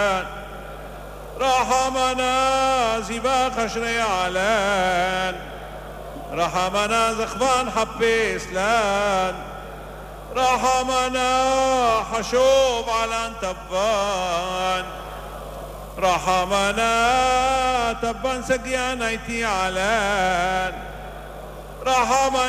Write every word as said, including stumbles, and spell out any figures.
رحمنا زيبا خشري علان رحمنا زخبان حبيس لان رحمنا حشوب على تبان رحمنا تبان سقيان ايتي علان رحمنا